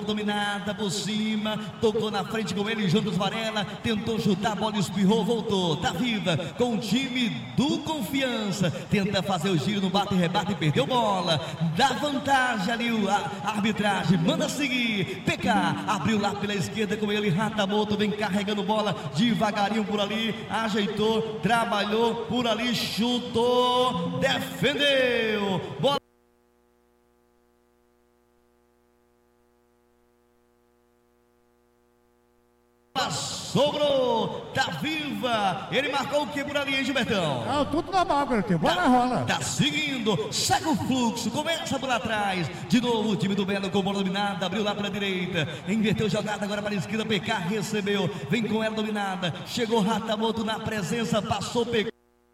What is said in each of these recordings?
dominada por cima, tocou na frente com ele, Jonas Varela, tentou chutar, a bola espirrou, voltou, tá viva com o time do Confiança, tenta fazer o giro no bate e rebate, perdeu bola, dá vantagem ali, a arbitragem manda seguir, PK, abriu lá pela esquerda com ele, Ratamoto vem carregando bola, devagarinho por ali, ajeitou, trabalhou por ali, chutou, defendeu, bola sobrou, tá viva, ele marcou o que por ali, hein, Gilbertão? Tudo normal, garotinho, bola rola. Tá seguindo, segue o fluxo, começa por lá atrás, de novo o time do Belo com bola dominada, abriu lá pela direita, inverteu jogada agora para a esquerda, PK recebeu, vem com ela dominada, chegou Ratamoto na presença, passou PK.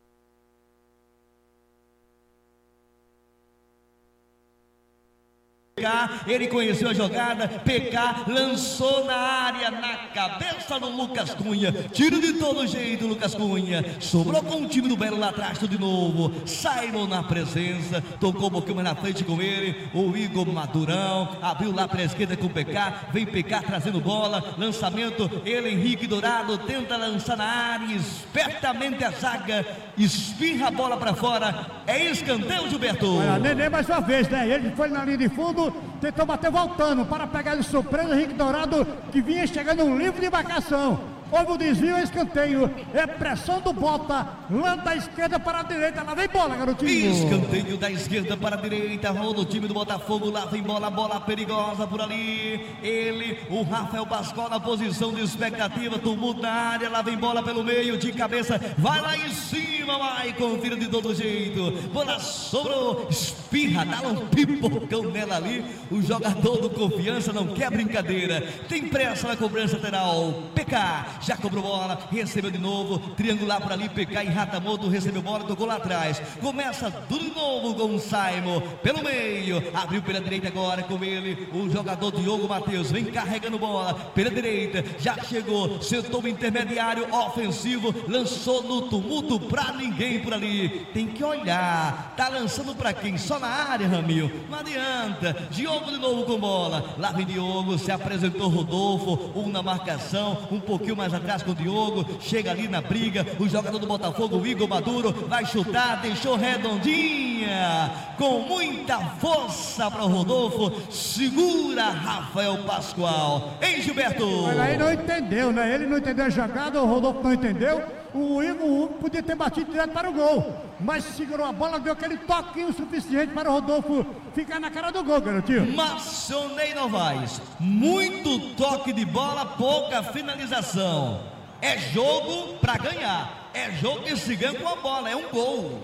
Ele conheceu a jogada, PK lançou na área, na cabeça do Lucas Cunha, tiro de todo jeito, Lucas Cunha, sobrou com o time do Belo lá atrás, tudo de novo, Simon na presença, tocou um pouquinho mais na frente com ele, o Igor Madurão, abriu lá pela esquerda com o PK, vem PK trazendo bola, lançamento, ele Henrique Dourado, tenta lançar na área, espertamente a zaga, espirra a bola para fora, é escanteio, Gilberto. Olha, Nenê mais uma vez, né, ele foi na linha de fundo, tentou bater voltando para pegar de surpresa Henrique Dourado, que vinha chegando um livre de marcação. Houve o desvio, escanteio, é pressão do Bota, lá da esquerda para a direita, lá vem bola, garotinho. Escanteio da esquerda para a direita, rola o time do Botafogo, lá vem bola, bola perigosa por ali, ele, o Rafael Pascoal na posição de expectativa, tumulto na área, lá vem bola pelo meio, de cabeça, vai lá em cima, vai, confira de todo jeito, bola sobrou, espirra, dá um pipocão nela ali, o jogador do Confiança não quer brincadeira, tem pressa na cobrança lateral, PK, já cobrou bola, recebeu de novo, triangular por ali, PK e Ratamoto, recebeu bola, tocou lá atrás, começa tudo de novo com o Simon, pelo meio, abriu pela direita agora com ele, o jogador Diogo Matheus, vem carregando bola, pela direita, já chegou, setor intermediário, ofensivo, lançou no tumulto pra ninguém por ali, tem que olhar, tá lançando pra quem? Só na área, Ramil, não adianta, Diogo de novo com bola, lá vem Diogo, se apresentou Rodolfo, um na marcação, um pouquinho mais atrás com o Diogo, chega ali na briga, o jogador do Botafogo, o Igor Maduro, vai chutar, deixou redondinha, com muita força para o Rodolfo, segura Rafael Pascoal, hein, Gilberto? Olha, aí não entendeu, né, ele não entendeu a jogada, o Rodolfo não entendeu, o Igor podia ter batido direto para o gol, mas segurou a bola, deu aquele toquinho suficiente para o Rodolfo ficar na cara do gol, garotinho. Marcionei Novaes, muito toque de bola, pouca finalização, é jogo para ganhar, é jogo que se ganha com a bola, é um gol.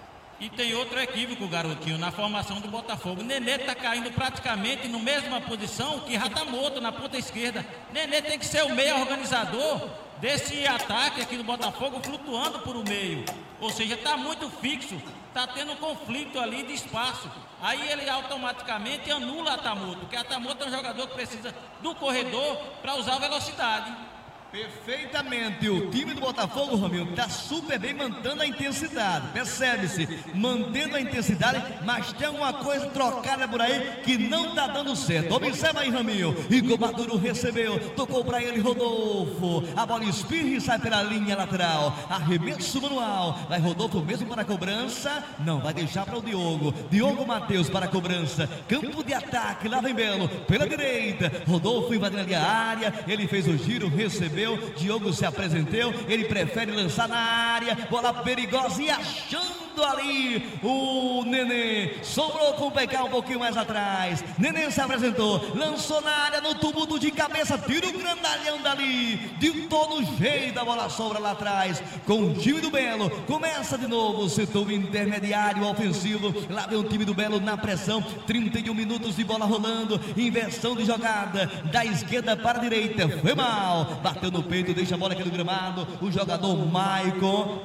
E tem outro equívoco, garotinho, na formação do Botafogo. Nenê está caindo praticamente na mesma posição que Ratamoto na ponta esquerda. Nenê tem que ser o meio organizador desse ataque aqui do Botafogo, flutuando por o meio. Ou seja, está muito fixo, está tendo um conflito ali de espaço. Aí ele automaticamente anula Ratamoto, porque Ratamoto é um jogador que precisa do corredor para usar a velocidade. Perfeitamente, o time do Botafogo, Ramil, está super bem mantendo a intensidade, percebe-se, mantendo a intensidade, mas tem alguma coisa trocada por aí que não está dando certo. Observa aí, Ramil, Igor Maduro recebeu, tocou para ele, Rodolfo, a bola espirra e sai pela linha lateral, arremesso manual, vai Rodolfo mesmo para a cobrança, não, vai deixar para o Diogo Matheus para a cobrança, campo de ataque, lá vem Belo, pela direita, Rodolfo invadindo ali a área, ele fez o giro, recebeu, Diogo se apresentou, ele prefere lançar na área, bola perigosa e achando ali o Nenê, sobrou com o PK um pouquinho mais atrás, Nenê se apresentou, lançou na área no tumulto de cabeça, tira o grandalhão dali, de todo jeito a bola sobra lá atrás, com o time do Belo, começa de novo o setor intermediário ofensivo, lá vem o time do Belo na pressão, 31 minutos de bola rolando, inversão de jogada, da esquerda para a direita, foi mal, bateu no peito, deixa a bola aqui no gramado, o jogador Maicon,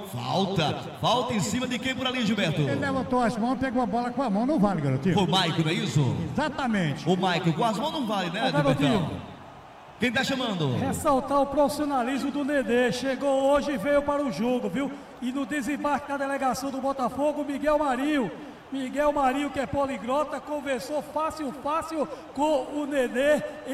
falta em cima de quem por ali, Gilberto? Ele levantou as mãos, pegou a bola com a mão, não vale, garotinho. Foi o Maicon, não é isso? Exatamente. O Maicon com as mãos não vale, né, Gilberto? Quem tá chamando? Ressaltar o profissionalismo do Nenê, chegou hoje e veio para o jogo, viu? E no desembarque da delegação do Botafogo, Miguel Marinho, que é poliglota, conversou fácil com o Nenê.